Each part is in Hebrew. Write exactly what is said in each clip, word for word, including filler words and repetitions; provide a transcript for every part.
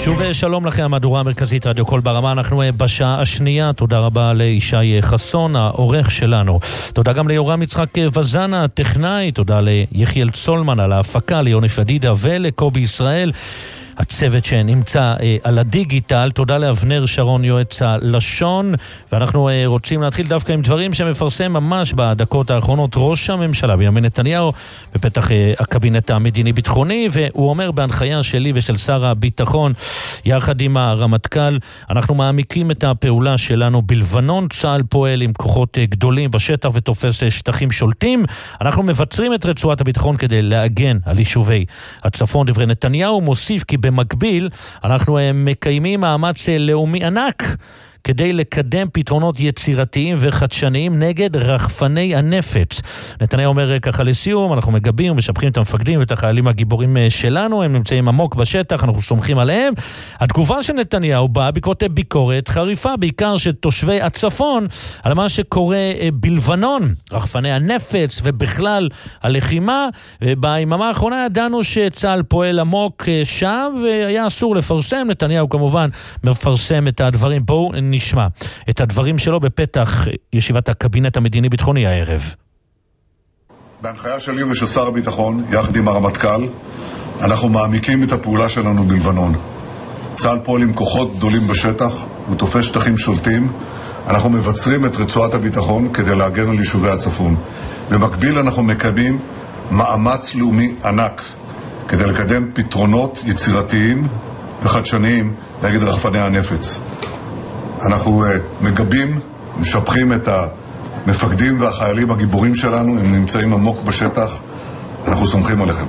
שוב שלום לכם, המהדורה המרכזית רדיו קול ברמה, אנחנו בשעה השנייה. תודה רבה לישי חסון העורך שלנו, תודה גם ליורם יצחק וזן הטכנאי, תודה ליחיאל צולמן על ההפקה, ליוני פדידה ולקובי ישראל הצוות שנמצא אה, על הדיגיטל. תודה לאבנר שרון יועץ הלשון, ואנחנו אה, רוצים להתחיל דווקא עם דברים שמפרסם ממש בדקות האחרונות ראש הממשלה בנימין נתניהו בפתח אה, הקבינט המדיני ביטחוני, והוא אומר בהנחיה שלי ושל שר הביטחון יחד עם הרמטכ"ל, אנחנו מעמיקים את הפעולה שלנו בלבנון, צה"ל פועל עם כוחות אה, גדולים בשטח ותופס אה, שטחים שולטים, אנחנו מבצרים את רצועת הביטחון כדי להגן על יישובי הצפון. דברי נתניהו מוסיף כי במקביל אנחנו מקיימים מאמץ לאומי ענק כדי לקדם פתרונות יצירתיים וחדשניים נגד רחפני הנפץ. נתניהו אומר ככה לסיום, אנחנו מגבים ומשבחים את המפקדים ואת החיילים הגיבורים שלנו, הם נמצאים עמוק בשטח, אנחנו סומכים עליהם. התגובה של נתניהו באה בעקבות ביקורת חריפה, בעיקר של תושבי הצפון, על מה שקורה בלבנון, רחפני הנפץ ובכלל הלחימה. ביממה האחרונה ידענו שצה"ל פועל עמוק שם והיה אסור לפרסם, נתניהו כמובן מפרסם את הדברים. בואו נשמע את הדברים שלו בפתח ישיבת הקבינט המדיני ביטחוני הערב. בהנחיה שלי ושל שר הביטחון יחד עם הרמטכ"ל אנחנו מעמיקים את הפעולה שלנו בלבנון. צה"ל פועל עם כוחות גדולים בשטח ותופס שטחים שולטים, אנחנו מבצרים את רצועת הביטחון כדי להגן על יישובי הצפון. במקביל אנחנו מקיימים מאמץ לאומי ענק כדי לקדם פתרונות יצירתיים וחדשניים נגד רחפני הנפץ. אנחנו uh, מגבים, משבחים את המפקדים והחיילים הגיבורים שלנו, הם נמצאים עמוק בשטח, אנחנו סומכים עליכם.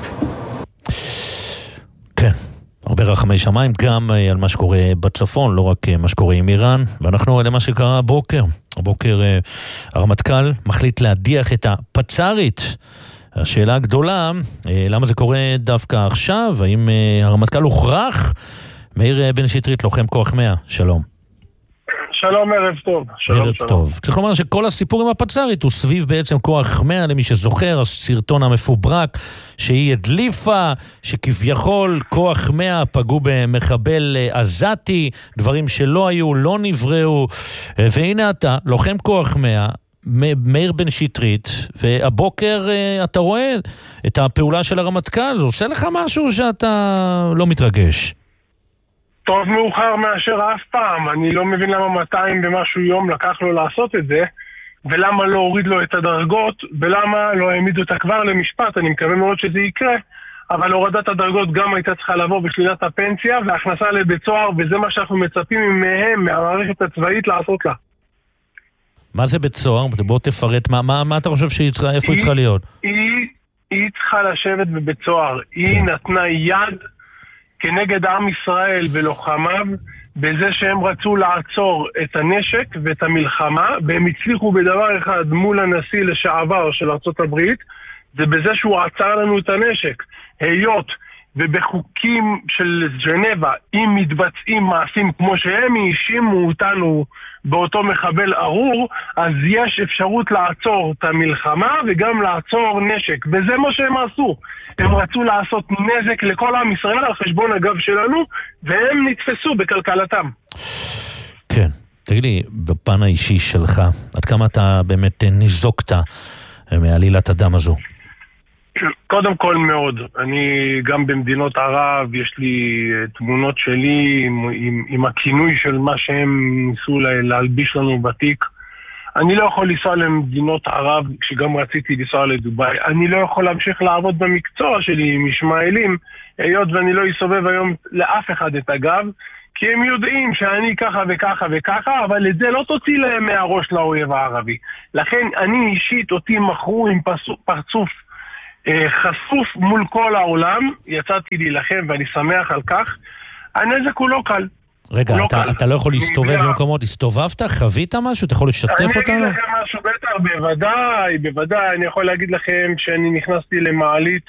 כן, הרבה רחמי שמיים גם על מה שקורה בצפון, לא רק מה שקורה עם איראן, ואנחנו למה שקרה הבוקר. הבוקר uh, הרמטכ"ל מחליט להדיח את הפצ"רית. השאלה הגדולה, uh, למה זה קורה דווקא עכשיו? האם uh, הרמטכ"ל הוכרח? מאיר בן שטרית, לוחם כוח מאה, שלום. שלום, ערב טוב. שלום, ערב שלום. טוב. צריך לומר שכל הסיפור עם הפצ"רית הוא סביב בעצם כוח מאה, למי שזוכר, הסרטון המפוברק שהיא הדליפה, שכביכול כוח מאה פגעו במחבל עזתי, דברים שלא היו, לא נבראו, והנה אתה, לוחם כוח מאה, מאיר בן שטרית, והבוקר אתה רואה את הפעולה של הרמטכ"ל, זה עושה לך משהו שאתה לא מתרגש? טוב מאוחר מאשר אף פעם. אני לא מבין למה מאתיים ומשהו יום לקח לו לעשות את זה, ולמה לא הוריד לו את הדרגות, ולמה לא העמידו אותה כבר למשפט. אני מקווה מאוד שזה יקרה, אבל הורדת הדרגות גם הייתה צריכה לבוא בשלילת הפנסיה והכנסה לבית סוהר, וזה מה שאנחנו מצפים מהם, מהמערכת הצבאית, לעשות לה. מה זה בית סוהר? בוא תפרט, מה, מה, מה אתה חושב שהיא צריכה, איפה היא צריכה להיות? היא, היא צריכה לשבת בבית סוהר. היא נתנה יד כנגד עם ישראל ולוחמיו, בזה שהם רצו לעצור את הנשק ואת המלחמה, והם הצליחו בדבר אחד מול הנשיא לשעבר של ארצות הברית, זה בזה שהוא עצר לנו את הנשק. היות ובחוקים של ז'נבה, אם מתבצעים מעשים כמו שהם האשימו אותנו באותו מחבל ארור, אז יש אפשרות לעצור את המלחמה וגם לעצור נשק, וזה מה שהם עשו. הם רצו לעשות נזק לכל עם ישראל על חשבון הגב שלנו, והם נתפסו בכלכלתם. כן, תגיד לי, בפן האישי שלך, עד כמה אתה באמת ניזוקת מעלילת הדם הזו? קודם כל מאוד. אני גם במדינות ערב, יש לי תמונות שלי עם, עם, עם הכינוי של מה שהם ניסו להלביש לנו בתיק. אני לא יכול לנסוע למדינות ערב, כשגם רציתי לנסוע לדוביי. אני לא יכול להמשיך לעבוד במקצוע שלי עם ישמעאלים, היות ואני לא אסובב היום לאף אחד את הגב, כי הם יודעים שאני ככה וככה וככה, אבל את זה לא תוציא להם מהראש לאויב הערבי. לכן אני אישית, אותי מכרו עם פרצוף חשוף מול כל העולם, יצאתי להילחם ואני שמח על כך. הנזק הוא לא קל. רגע, אתה, קל. אתה לא יכול להסתובב במקומות, הסתובבת? חווית משהו? אתה יכול לשתף אני אותנו? אני אגיד לכם משהו, בטח, בוודאי, בוודאי. אני יכול להגיד לכם שאני נכנסתי למעלית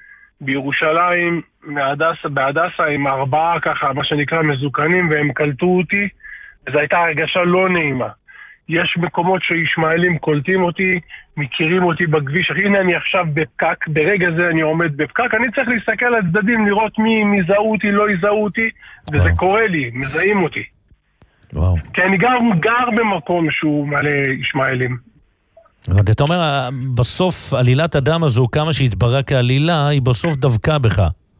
בירושלים, בהדסה, בהדסה עם ארבעה ככה, מה שנקרא מזוקנים, והם קלטו אותי. וזו הייתה הרגשה לא נעימה. יש מקומות שישמעאלים קולטים אותי, מכירים אותי בכביש. הנה אני עכשיו בפקק, ברגע זה אני עומד בפקק, אני צריך להסתכל על הצדדים, לראות מי מזהו אותי, לא יזהו אותי, וזה קורה לי, מזהים אותי. וואו. כי אני גר, גר במקום שהוא מלא ישמעאלים. אתה אומר, בסוף עלילת הדם הזו, כמה שהתברק העלילה, היא בסוף דווקא בך.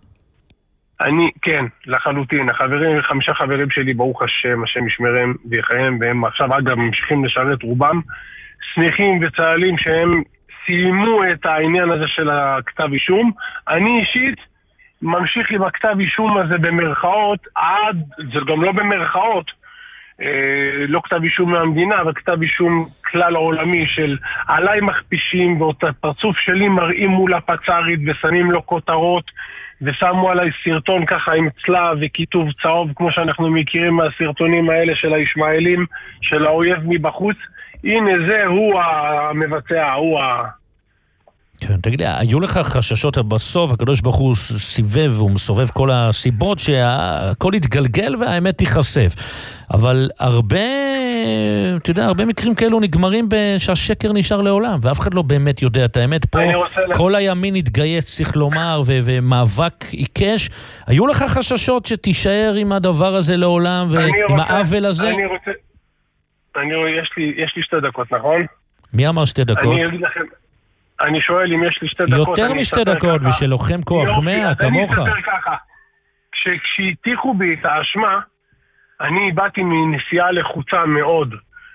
אני, כן, לחלוטין. החברים, חמישה חברים שלי, ברוך השם, השם ישמרם ויחיים, והם עכשיו אגב ממשיכים לשרת רובם, שמחים וצהלים שהם סיימו את העניין הזה של הכתב אישום. אני אישית ממשיך עם הכתב אישום הזה במרכאות, עד, זה גם לא במרכאות, אה, לא כתב אישום מהמדינה, אבל כתב אישום כלל העולמי של עליי מכפישים, ואת הפרצוף שלי מראים מול הפצרית ושמים לו כותרות, ושמו עליי סרטון ככה עם צלב וכיתוב צהוב, כמו שאנחנו מכירים מהסרטונים האלה של הישמעאלים, של האויב מבחוץ. הנה זה, הוא המבצע, הוא ה... כן, תגיד לי, היו לך חששות בסוף, הקדוש ברוך הוא סיבב, הוא מסובב כל הסיבות שהכל יתגלגל והאמת תיחשף. אבל הרבה, אתה יודע, הרבה מקרים כאלו נגמרים שהשקר נשאר לעולם, ואף אחד לא באמת יודע את האמת. פה כל הימין התגייס, צריך לומר, ו- ומאבק עיקש. היו לך חששות שתישאר עם הדבר הזה לעולם, ועם העוול הזה? אני רוצה... אני, יש לי, יש לי שתי דקות, נכון? מי אמר שתי דקות? אני אגיד לכם... אני שואל אם יש לי שתי דקות. יותר משתי דקות, בשביל לוחם כוח מאה, כמוך. אני אספר ככה. כשהטיחו בי את האשמה, אני באתי מנסיעה לחוצה מאוד,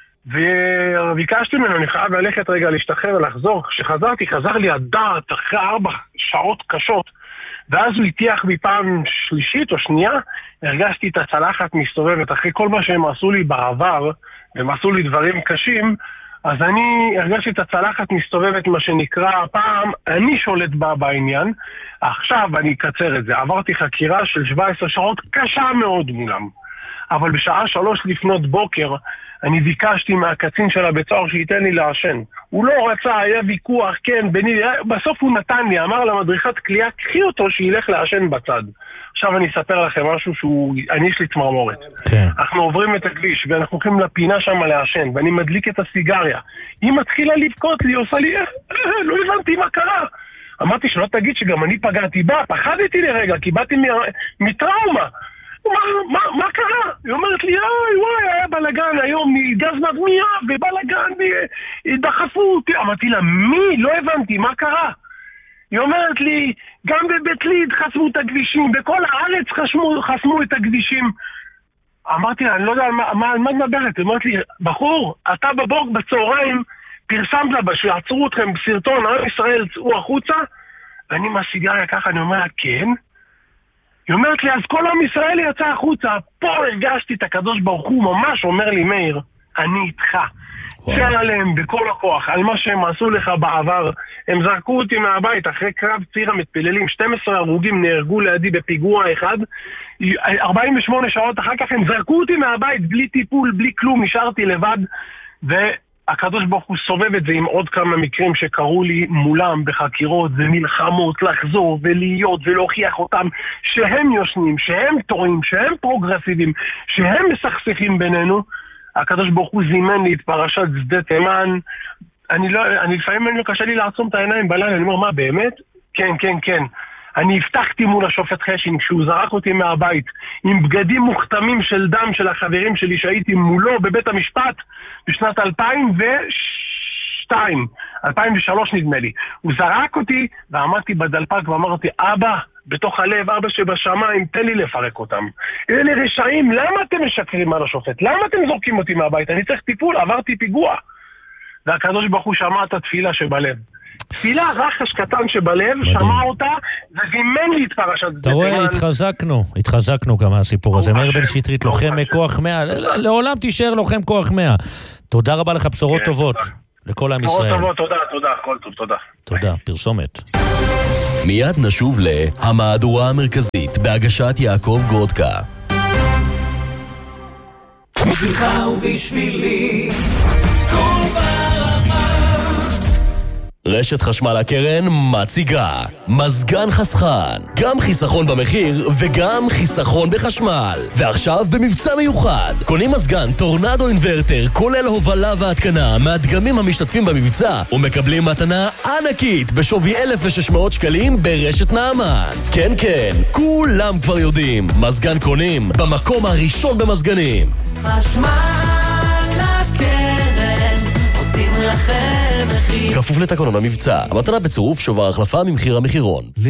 וביקשתי ממנו, אני חייב ללכת רגע להשתחרר ולחזור. כשחזרתי, חזר לי הדעת אחרי ארבע שעות קשות, ואז הוא הטיח בי פעם שלישית או שנייה, הרגשתי את הצלחת מסתובבת. אחרי כל מה שהם עשו לי בעבר, והם עשו לי דברים קשים, אז אני הרגשתי את הצלחת מסתובבת, מה שנקרא, פעם אני שולט בה בעניין. עכשיו אני אקצר את זה, עברתי חקירה של שבע עשרה שעות קשה מאוד מולם, אבל בשעה שלוש לפנות בוקר אני ביקשתי מהקצין של הבית סוהר שייתן לי לעשן. הוא לא רצה, היה ויכוח, כן, בני, בסוף הוא נתן לי, אמר למדריכת כלייה, קחי אותו שילך לעשן בצד. עכשיו אני אספר לכם משהו שהוא, אני יש לי צמרמורת. כן. אנחנו עוברים את הכביש ואנחנו הולכים לפינה שם לעשן, ואני מדליק את הסיגריה. היא מתחילה לבכות לי, עושה לי, אה, אה, לא הבנתי מה קרה. אמרתי שלא תגיד שגם אני פגעתי בה, פחדתי לרגע, כי באתי מטראומה. מה, מה, מה קרה? היא אומרת לי, אוי, וואי, היה בלגן היום, גז מדמייה, ובלגן, דחפו אותי. אמרתי לה, מי? לא הבנתי, מה קרה? היא אומרת לי, גם בבית ליד חסמו את הכבישים, בכל הארץ חסמו, חסמו את הכבישים. אמרתי לה, אני לא יודע על מה, מה, מה מדברת. היא אומרת לי, בחור, אתה בבוק בצהריים, פרסמת בה שיעצרו אתכם בסרטון, עם ישראל צאו החוצה, ואני מהסיגריה ככה, אני אומר לה, כן. היא אומרת לי, אז כל עם ישראל יצא החוצה, פה הרגשתי את הקדוש ברוך הוא, ממש אומר לי, מאיר, אני איתך. צר עליהם בכל הכוח, על מה שהם עשו לך בעבר. הם זרקו אותי מהבית אחרי קרב ציר המתפללים, שנים עשר הרוגים נהרגו לידי בפיגוע אחד, ארבעים ושמונה שעות אחר כך הם זרקו אותי מהבית, בלי טיפול, בלי כלום, נשארתי לבד, והקדוש ברוך הוא סובב את זה עם עוד כמה מקרים שקראו לי מולם בחקירות, זה מלחמות, לחזור ולהיות ולהוכיח אותם שהם יושנים, שהם טועים, שהם פרוגרסיביים, שהם מסכסכים בינינו. הקדוש ברוך הוא זימן לי את פרשת שדה תימן. אני לא, אני לפעמים אני לא קשה לי לעצום את העיניים בלילה, אני אומר, מה, באמת? כן, כן, כן. אני הבטחתי מול השופט חשין, כשהוא זרק אותי מהבית, עם בגדים מוכתמים של דם של החברים שלי שהייתי מולו בבית המשפט, בשנת אלפיים ושתיים, אלפיים ושלוש נדמה לי. הוא זרק אותי, ועמדתי בדלפק ואמרתי, אבא, בתוך הלב, אבא שבשמיים, תן לי לפרק אותם. אלה רשעים, למה אתם משקרים על השופט? למה אתם זורקים אותי מהבית? אני צריך טיפול, עברתי פיגוע. והקדוש ברוך הוא שמע את התפילה שבלב. תפילה רחש קטן שבלב, שמע אותה, וזימן לי את פרשת. אתה רואה, התחזקנו, התחזקנו גם מהסיפור הזה. מאיר בן שטרית, לוחם כוח מאה, לעולם תישאר לוחם כוח מאה. תודה רבה לך, בשורות טובות. לכל עם ישראל. בשורות טובות, תודה, תודה, הכל טוב, תודה. תודה, פרסומת. מיד נשוב להמהדורה המרכזית בהגשת יעקב גרודקה. בשבילך ובשבילי כל פעם רשת חשמל הקרן מציגה מזגן חסכן, גם חיסכון במחיר וגם חיסכון בחשמל. ועכשיו במבצע מיוחד, קונים מזגן טורנדו אינברטר כולל הובלה והתקנה מהדגמים המשתתפים במבצע ומקבלים מתנה ענקית בשווי אלף ושש מאות שקלים ברשת נעמן. כן כן, כולם כבר יודעים, מזגן קונים במקום הראשון במזגנים. חשמל הקרן עושים לכם מחיר, כפוף לתקנון המבצע. המתנה בצירוף שובר החלפה ממחיר המחירון.